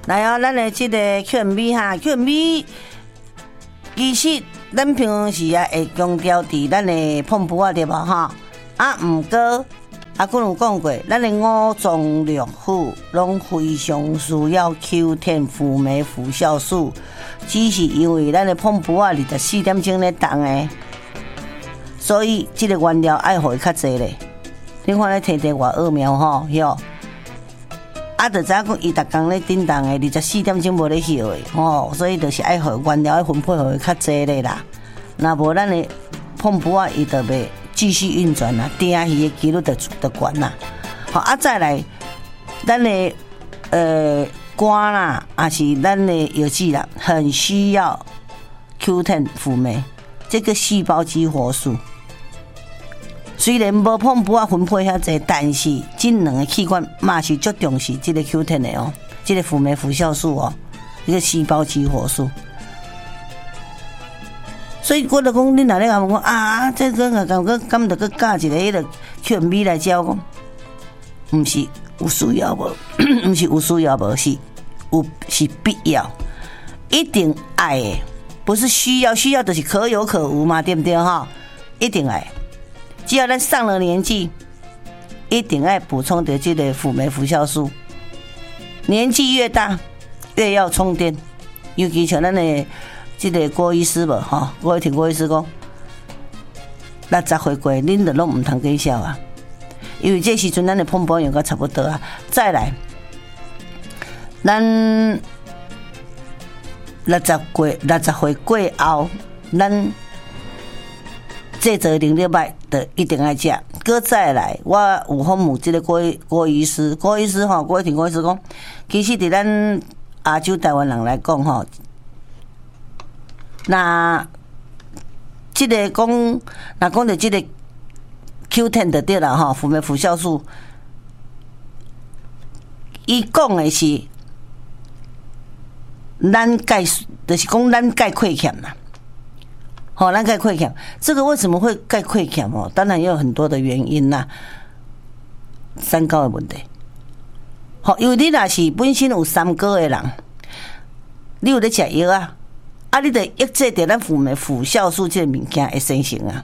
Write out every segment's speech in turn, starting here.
来哦，咱的这个 QMB 哈 ，QMB 其实咱平时啊会强调伫咱的碰布啊对无哈？啊，毋过阿公有讲过，咱的五脏六腑拢非常需要 Q10 辅酶辅酵素，只是因为咱的碰布啊24点钟咧动的，所以这个原料爱互伊较济咧。你看咧摕摕偌奥妙吼，哟！啊，就知影讲伊逐工咧叮当的24点钟无咧休的吼，所以就是爱互原料爱分配互伊较济咧啦。若无咱的碰布啊，伊就袂继续运转啦，订鱼的几率就悬啦。好啊，再来，咱的肝啦，也是咱的药剂啦，很需要 Q10 辅酶这个细胞激活素。虽然无碰布啊分配遐济，但是这两个器官嘛是足重视这个 Q10 的哦，这个辅酶辅酵素哦，这个细胞激活素。所以我就讲，你若咧讲啊，这个敢得去加一个迄个 QMB 来教讲，毋是有需要无，毋是有需要无，是必要，一定爱的，不是需要，需要就是可有可无嘛，对不对哈？一定爱。只要咱上了年纪，一定要补充的这个辅酶辅酵素。年纪越大，越要充电。尤其像咱的这个郭医师无吼，我有听郭医师讲，60岁过，恁就拢唔通计笑啊，因为这时阵咱的碰布用到差不多啊。再来，咱60岁过后，咱这则能力歹的一定要食。搁再来，我有访问这个郭医师吼，郭医师讲，其实伫咱亚洲台湾人来讲吼，那这个讲，那讲到这个 Q10 就对啦吼，辅酶辅酵素，伊讲的是咱钙，就是讲咱钙亏欠啦。好，咱钙亏欠，这个为什么会钙亏欠哦？当然也有很多的原因啦，三高的问题。好，因为你若是本身有三高的人，你有咧食药啊，啊，你得抑制着咱辅酶辅酵素这个物件会生成啊。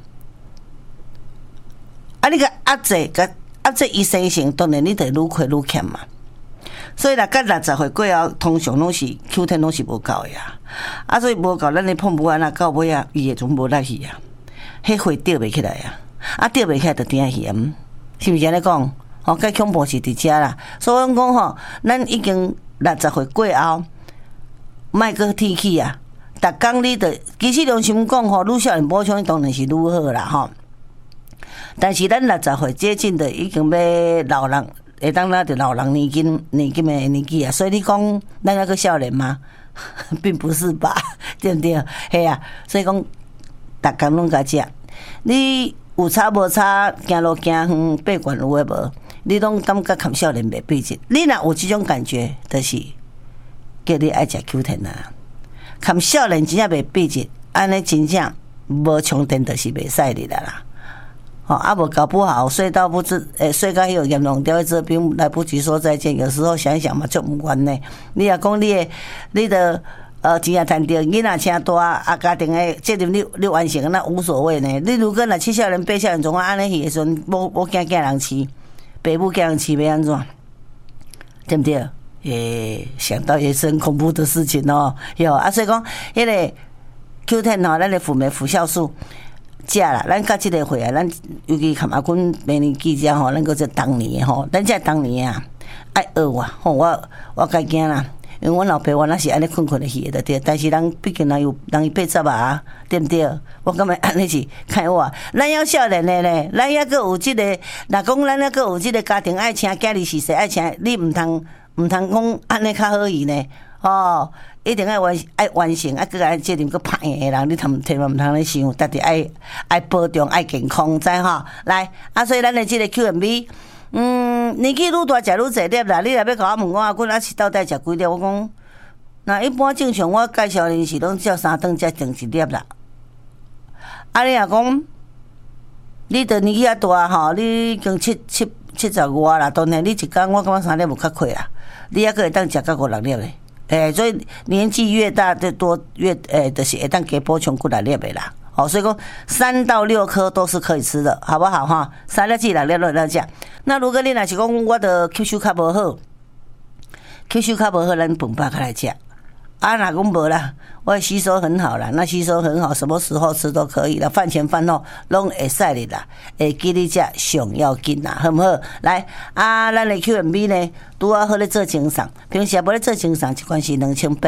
啊，你个压制伊生成，当然你得愈亏愈欠嘛。所以啦，到60岁过后，通常拢是 Q10 拢是无够的啊。啊，所以无够，咱咧碰布啊，那到尾啊，伊会总无力去啊，迄血吊袂起来啊，啊吊袂起来就点盐，是毋是安尼讲？吼，介恐怖是伫遮啦。所以讲吼，咱已经60岁过后，莫阁提起啊。逐工你着，其实良心讲吼，愈少年补充当然是愈好啦吼。但是咱60岁接近的已经要老人。会当咱着老人年纪的年纪啊，所以你讲咱那个少年吗？并不是吧，对不对？嘿啊，所以讲逐工拢甲食，你有差无差，行路行远，爬悬有诶无？你拢感觉看少年袂比劲。你若有这种感觉，就是叫你爱食 Q10啊。看少年真正袂比劲，安尼真正无充电就是袂使哩啦。哦，啊无搞不好，睡到不知，睡到迄个严重掉这边来不及说再见。有时候想一想嘛，就唔关呢。你也讲你的钱也赚到，囡仔请大啊，家庭的责任你完成，那无所谓呢。你如果若7少年8少年，总啊安尼去的时阵，无惊人饲，爸母惊人饲要安怎？对不对？想到也是很恐怖的事情哦。有啊，所以讲迄个 Q10吼，咱的辅酶辅酵素。食啦，咱到这个岁啊，咱尤其看阿君明年记者吼，咱个这当年吼，咱这当年啊，爱学我吼，我该惊啦，因为阮老爸我那是安尼困的去的对，但是人毕竟人伊80啊，对不对？我感觉安尼是看我，咱要少年的咧，咱还阁有这个，若讲咱还阁有这个家庭爱请囝儿是谁爱请，你唔通讲安尼较好伊呢？哦，一定爱完成，啊，搁爱责任搁拍的人，你千万唔通咧想，特别爱保重，爱健康，知吼？来，啊，所以咱的这个 QMB，年纪愈大食愈侪粒啦。你若要甲我问我，阮啊是到底食几粒？我讲，那一般正常我介绍人是拢照3顿才定一粒啦。啊，你若讲，你着年纪较大吼，你已经70外啦，当然你一工我感觉3粒有较亏啦，你还阁会当食到5、6粒咧。 所以年纪越大就多越就是会当加补充骨力粒的啦。所以讲3到6颗都是可以吃的，好不好哈？3粒至6粒都来食。那如果你若是讲我的吸收较无好，咱饭饱开来食。若讲无啦，我吸收很好啦，那吸收很好，什么时候吃都可以啦，饭前饭后拢会使的啦，会记你食上要紧啦，好不好？来咱的 QMB 呢，拄好好咧做精送，平时也无咧做精送，一罐是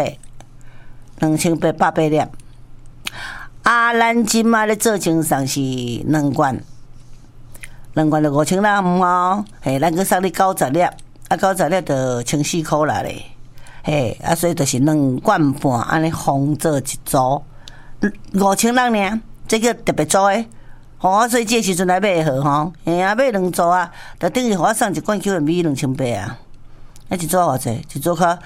2800粒。咱即马咧做精送是2罐就5000啦吼，咱去送你90粒，90粒就14块啦咧。所以就是2罐半，安尼封做一组，5000人尔，这个特别组诶。所以这时阵来买好吼，买2组啊，就等于我送一罐 QMB 2800啊。一组偌济？一组较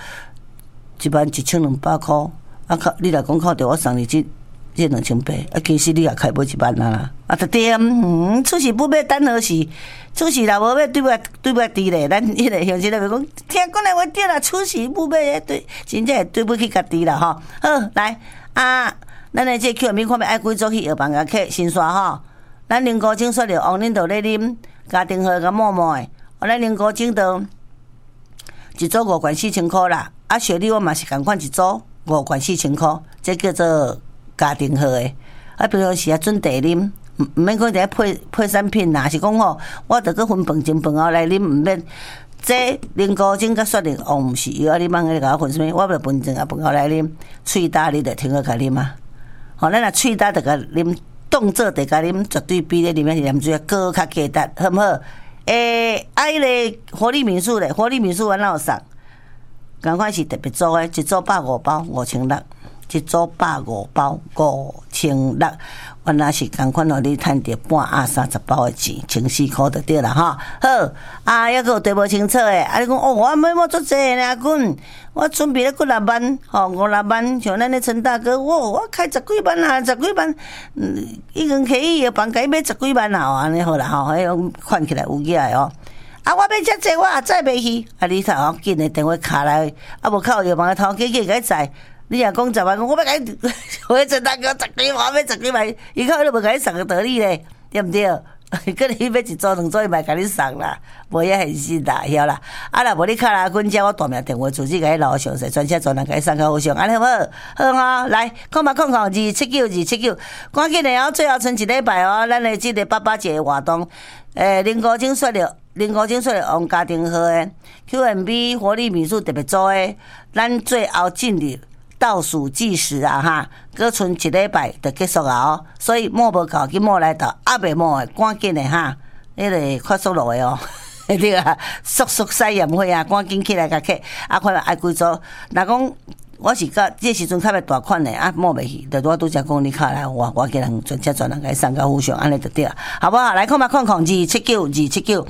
11200块，你若讲靠着我送你这2800，其实你也开买1万啦。就对，出事不要等何时？出事若无要对不起咧，咱迄个乡亲咧讲，听讲的话对啦，出事不要对，真正对不起家己啦吼。好，来咱的这 QMB 看要爱几组去药房甲客先刷吼。咱零高精说着王领导咧啉，家庭号甲默默的，咱零高精到一组5罐4000块啦。雪莉我嘛是共款一组5罐4000块，这叫做家庭号的。比如是准茶啉。唔免讲伫配产品啦，是讲吼，我着去分饭前饭后来啉，唔免。这零高精甲雪莉毋是药，你莫去甲我分什么？我着饭前啊饭后来啉，喙焦你着听好甲啉啊。咱若喙焦着甲啉，当做着甲啉，绝对比咧啉的盐水高较价值，好毋好？迄个活力民宿咧，活力民宿我哪有送？共款是特别组的，一组150包5600，一组150包5600。原来是共款哦，你赚着半30包的钱，14块就对啦哈。好还佫有对无清楚的，你讲我买做济呢，滚！我准备咧几6万，5-6万，像咱咧陈大哥，我开10几万啊，10几万，已经可以房价买10几万啊，安尼好啦吼，迄看起来有起来哦。我买遮济，我也载袂去。你才好紧的电话卡来，无靠药房的头家甲载。你若讲10万，我要甲你，我陈大哥10几万，买10几万，伊靠你无甲你送个道理咧，对毋对？可能伊买一组2组，伊嘛甲你送啦，无遐现实啦，晓啦。若无你卡来阮遮，我大名电话主持甲你留详细，专车专人甲你送较好上，安尼好无？好吼，来，279，赶紧的哦，最后剩1礼拜哦，咱的即个88节活动，零高精说了王家庭号的 QMB 活力民宿特别组的，咱最后进入倒数计时啊哈，搁剩1礼拜就结束啊哦，所以摸无够去摸来到，未摸的赶紧的哈，迄个快速路的哦，对啊，速洗盐花啊，赶紧起来甲客，看爱几组，若讲我是甲这时阵较要大款的摸袂去，就我拄则讲你卡来，我叫人专车专人甲送到府上，安尼就对了，好不好？来看279，0800279279，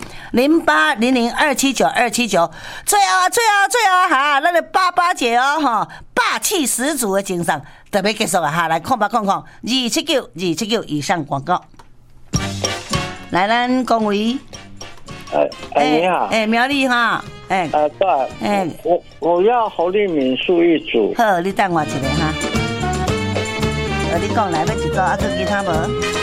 最后哈，咱的88节哦哈，霸气十足的精神特别结束啊哈，来看279以上广告，来咱讲位。 你好， 苗栗哈， 对，我要活力民宿1组。 好，你等我一下哈。你讲来要一组，去其他无？